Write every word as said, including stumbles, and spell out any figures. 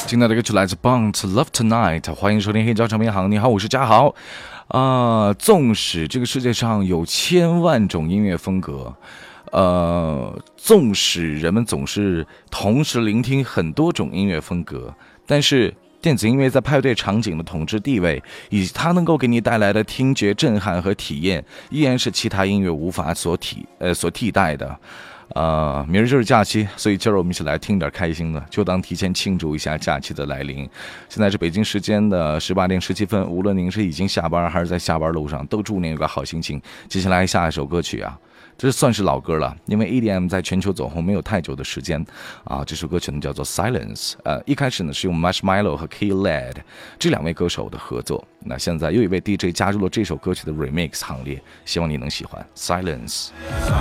听到的歌曲来自 Bounce Love Tonight， 欢迎收听黑胶唱片行。你好，我是嘉豪。啊、呃，纵使这个世界上有千万种音乐风格，呃，纵使人们总是同时聆听很多种音乐风格，但是电子音乐在派对场景的统治地位，以及它能够给你带来的听觉震撼和体验，依然是其他音乐无法所替呃所替代的。呃，明儿就是假期，所以今儿我们一起来听点开心的，就当提前庆祝一下假期的来临。现在是北京时间的十八点十七分，无论您是已经下班还是在下班路上，都祝您有个好心情。接下来下一首歌曲啊，这算是老歌了，因为 E D M 在全球走红没有太久的时间啊。这首歌曲呢叫做 Silence， 呃，一开始呢是用 Marshmello 和 Key Led 这两位歌手的合作，那现在又一位 D J 加入了这首歌曲的 Remix 行列，希望你能喜欢 Silence。